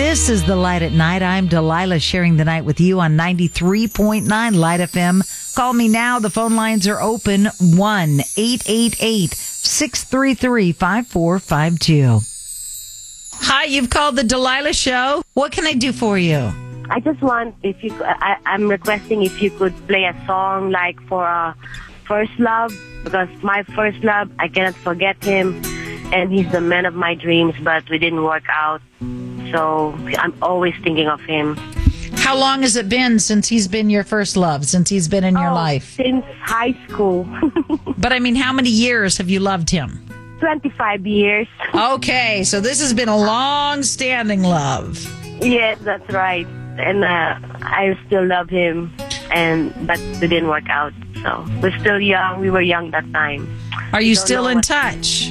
This is The Light at Night. I'm Delilah, sharing the night with you on 93.9 Light FM. Call me now. The phone lines are open. 1-888-633-5452. Hi, you've called The Delilah Show. What can I do for you? I just want, if you, I'm requesting if you could play a song like for First Love, because my first love, I cannot forget him, and he's the man of my dreams, but we didn't work out. So I'm always thinking of him. How long has it been since he's been your first love, since he's been in your life? Since high school. But I mean, how many years have you loved him? 25 years. Okay, so this has been a long-standing love. Yes, that's right. And I still love him, but we didn't work out. So we're still young. We were young that time. Are you still in touch?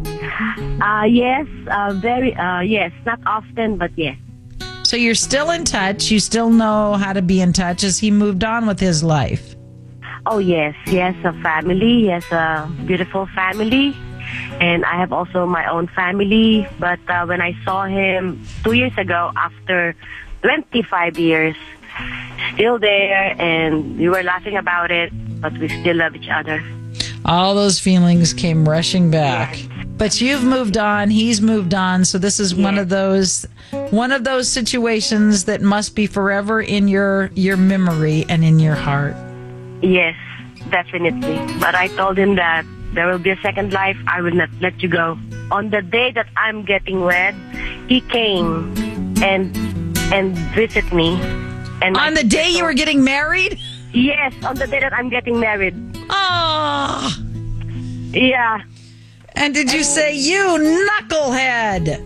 Yes, yes. Not often, but yes. So you're still in touch. You still know how to be in touch. Has he moved on with his life? Oh, yes. He has a family. He has a beautiful family. And I have also my own family. But when I saw him 2 years ago, after 25 years, still there, and we were laughing about it, but we still love each other. All those feelings came rushing back. Yes. But you've moved on, he's moved on, so this is one of those situations that must be forever in your memory and in your heart. Yes, definitely. But I told him that there will be a second life. I will not let you go. On the day that I'm getting wed, he came and visit me. And on the day you were getting married? Yes, on the day that I'm getting married. Oh! Yeah. And did you say, you knucklehead?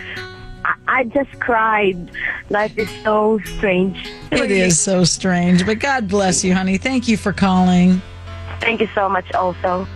I just cried. Life is so strange. It is so strange. But God bless you, honey. Thank you for calling. Thank you so much also.